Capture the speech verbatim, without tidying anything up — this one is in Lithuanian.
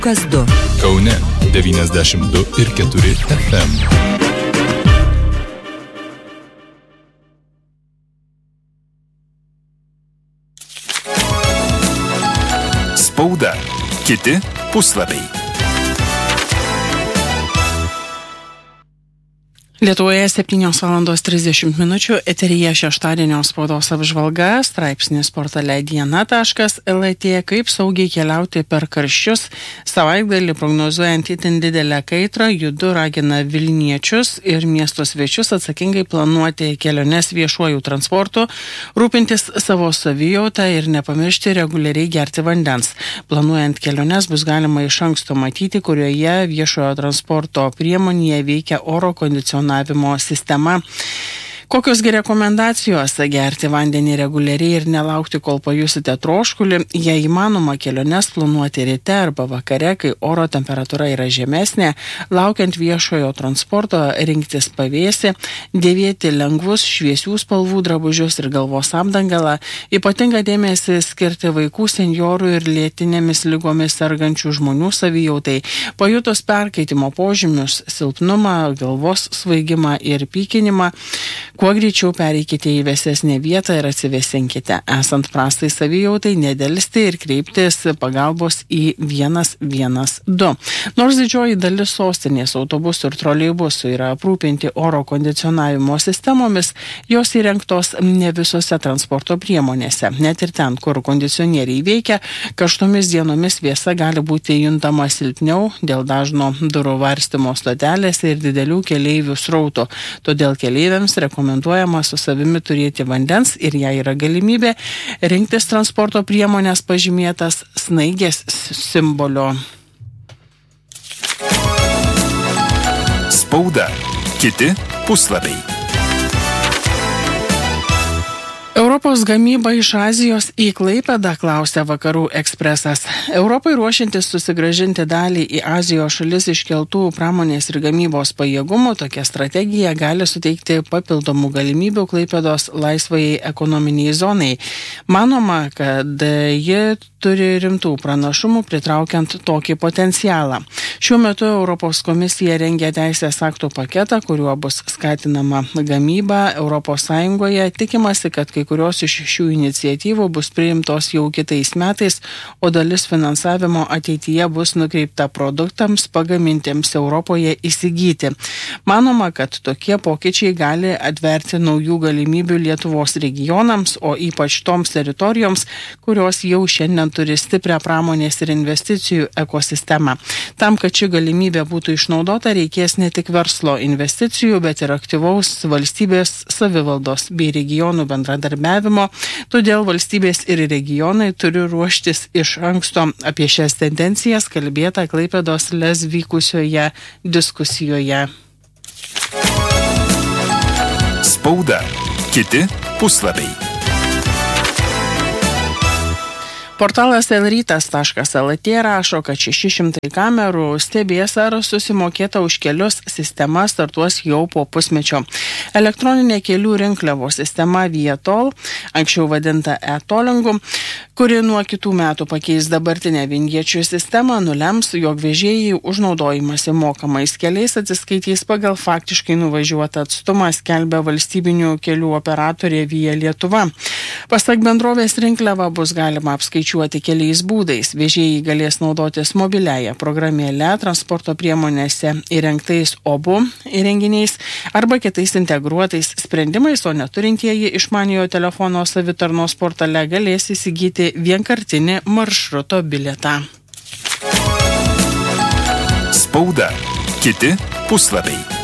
Kas du. Kaune devyniasdešimt du ir keturi F M. Spauda. Kiti puslapiai. Lietuvoje septynios valandos trisdešimt minučių, eteryje šeštadienio spaudos apžvalga, straipsnis portale diena taškas el tė, kaip saugiai keliauti per karščius. Savaitgalį prognozuojant itin didelę kaitrą, Judu ragina Vilniečius ir miesto svečius atsakingai planuoti keliones viešuoju transportu, rūpintis savo savijautą ir nepamiršti reguliariai gerti vandens. Planuojant keliones bus galima iš anksto matyti, kurioje viešojo transporto priemonėje veikia oro kondicionavimo sistema. Kokios gi rekomendacijos? Gerti vandenį reguliariai ir nelaukti, kol pajusite troškulį. Jei įmanoma, keliones planuoti ryte arba vakare, kai oro temperatūra yra žemesnė, laukiant viešojo transporto rinktis pavėsį, dėvėti lengvus šviesių spalvų drabužius ir galvos apdangalą, ypatingą dėmesį skirti vaikų, senjorų ir lėtinėmis lygomis sergančių žmonių savijautai, pajutus perkaitimo požymius, silpnumą, galvos svaigimą ir pykinimą, kuo greičiau pereikite į vėsesnę vietą ir atsivėsinkite. Esant prastai savijautai, nedelsti ir kreiptis pagalbos į vienas vienas du. Nors didžioji dalis sostinės autobusų ir troleibusų yra aprūpinti oro kondicionavimo sistemomis, jos įrengtos ne visose transporto priemonėse. Net ir ten, kur kondicionieriai veikia, karštomis dienomis vėsa gali būti juntama silpniau dėl dažno durų varstymo stotelėse ir didelių keleivių srautų. Todėl keleiviams rekomenduojama su savimi turėti vandens ir jei yra galimybė rinktis transporto priemonės pažymėtas snaigės simbolio. Spauda. Kiti puslapiai. Europos gamyba iš Azijos į Klaipėdą, klausia Vakarų ekspresas. Europai ruošiantis susigrąžinti dalį į Azijos šalis iškeltų pramonės ir gamybos pajėgumų, tokia strategija gali suteikti papildomų galimybių Klaipėdos laisvai ekonominiai zonai. Manoma, kad ji turi rimtų pranašumų pritraukiant tokį potencialą. Šiuo metu Europos komisija rengia teisės aktų paketą, kuriuo bus skatinama gamyba Europos Sąjungoje. Tikimasi, kad kai kurios iš šių iniciatyvų bus priimtos jau kitais metais, o dalis finansavimo ateityje bus nukreipta produktams pagamintiems Europoje įsigyti. Manoma, kad tokie pokyčiai gali atverti naujų galimybių Lietuvos regionams, o ypač toms teritorijoms, kurios jau šiandien turi stiprią pramonės ir investicijų ekosistemą. Tam, kad ši galimybė būtų išnaudota, reikės ne tik verslo investicijų, bet ir aktyvaus valstybės, savivaldos bei regionų bendradarbiavimo. Todėl valstybės ir regionai turi ruoštis iš anksto. Apie šias tendencijas kalbėta Klaipėdos lez vykusioje diskusijoje. Spauda. Kiti puslapiai. Portalas elrytas taškas el tė rašo, kad šeši šimtai kamerų stebės, ar susimokėta už kelius sistema startuos jau po pusmečio. Elektroninė kelių rinkliavos sistema Vietol, anksčiau vadinta e-tolingu, kuri nuo kitų metų pakeis dabartinę vingiečių sistemą, nulems, jog vežėjai už naudojimąsi mokamais keliais atsiskaitys pagal faktiškai nuvažiuotą atstumą, skelbia valstybinių kelių operatorė Via Lietuva. Pasak bendrovės, rinkliavą bus galima apskaičiuoti keliais būdais. Vežėjai galės naudotis mobiliaja programėle, transporto priemonėse įrengtais O B U įrenginiais arba kitais integruotais sprendimais, o neturintieji išmaniojo telefono savitarnos portale galės įsigyti vienkartinį maršruto bilietą. Spauda. Kiti puslapiai.